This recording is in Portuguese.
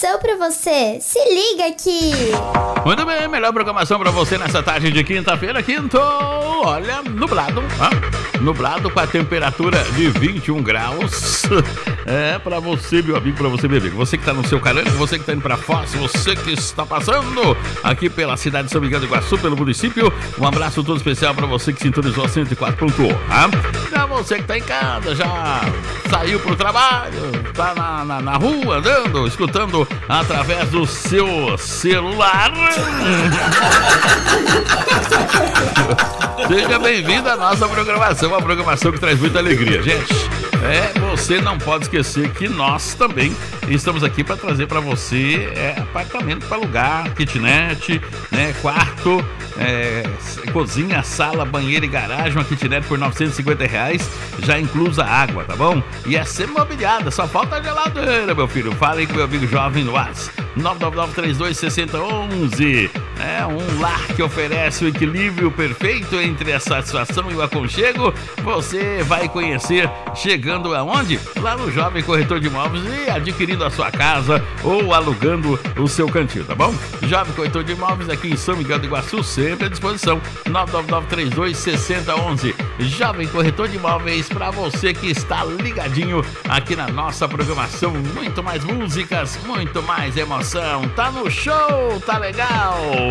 programação pra você. Se liga aqui. Muito bem, melhor programação pra você nessa tarde de quinta-feira. Olha, nublado, nublado com a temperatura de 21 graus. É, pra você, meu amigo, pra você, bebê. Você que tá no seu carango, você que tá indo pra Foz, você que está passando aqui pela cidade de São Miguel do Iguaçu, pelo município. Um abraço todo especial pra você que sintonizou a 104.1, tá? Pra você que tá em casa, já saiu pro trabalho, tá na rua, andando, escutando através do seu celular. Seja bem-vindo à nossa programação, uma programação que traz muita alegria, gente. Você não pode esquecer que nós também estamos aqui para trazer para você apartamento para alugar, kitnet, né, quarto, cozinha, sala, banheiro e garagem, uma kitnet por R$950, já inclusa água, tá bom? E é semi-mobiliada, só falta a geladeira, meu filho. Falem com meu amigo jovem no WhatsApp, 999-326011. É um lar que oferece o equilíbrio perfeito entre a satisfação e o aconchego. Você vai conhecer chegando aonde? Lá no Jovem Corretor de Imóveis e adquirindo a sua casa ou alugando o seu cantinho, tá bom? Jovem Corretor de Imóveis aqui em São Miguel do Iguaçu, sempre à disposição, 999-326011. Jovem Corretor de Imóveis, para você que está ligadinho aqui na nossa programação. Muito mais músicas, muito mais emoção. Tá no show, tá legal?